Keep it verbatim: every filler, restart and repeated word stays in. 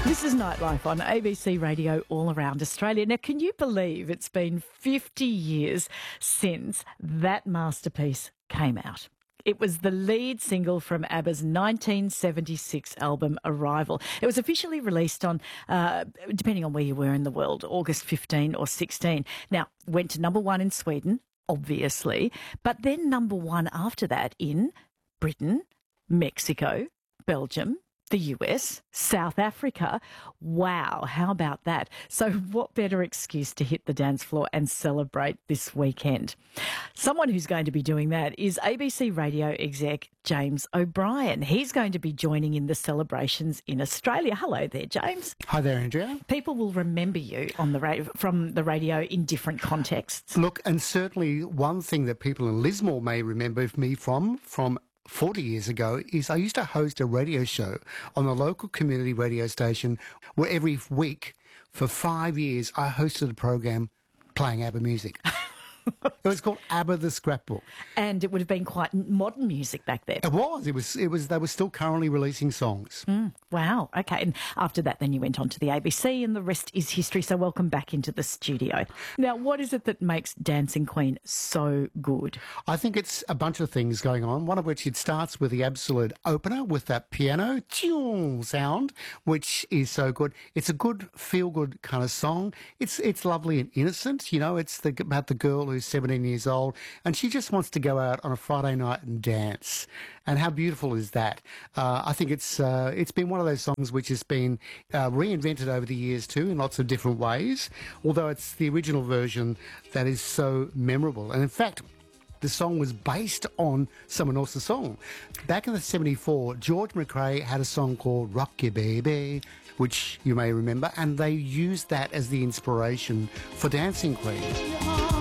This is Nightlife on A B C Radio all around Australia. Now, can you believe it's been fifty years since that masterpiece came out? It was the lead single from ABBA's nineteen seventy-six album Arrival. It was officially released on, uh, depending on where you were in the world, August fifteenth or sixteenth. Now, went to number one in Sweden, obviously, but then number one after that in Britain, Mexico, Belgium, the U S, South Africa. Wow, how about that? So what better excuse to hit the dance floor and celebrate this weekend? Someone who's going to be doing that is A B C Radio exec James O'Brien. He's going to be joining in the celebrations in Australia. Hello there, James. Hi there, Andrea. People will remember you on the radio, from the radio in different contexts. Look, and certainly one thing that people in Lismore may remember me from, from forty years ago, is I used to host a radio show on the local community radio station where every week for five years I hosted a program playing ABBA music. It was called ABBA the Scrapbook. And it would have been quite modern music back then. It was. It was. It was. They were still currently releasing songs. Mm, wow. Okay. And after that, then you went on to the A B C, and the rest is history. So welcome back into the studio. Now, what is it that makes Dancing Queen so good? I think it's a bunch of things going on. One of which it starts with the absolute opener with that piano tune sound, which is so good. It's a good feel-good kind of song. It's it's lovely and innocent. You know, it's the, about the girl who's seventeen years old and she just wants to go out on a Friday night and dance. And how beautiful is that? Uh, I think it's uh, it's been one of those songs which has been uh, reinvented over the years too in lots of different ways, although it's the original version that is so memorable. And in fact, the song was based on someone else's song. Back in the seventy-four, George McRae had a song called Rock Ya Baby, which you may remember, and they used that as the inspiration for Dancing Queen.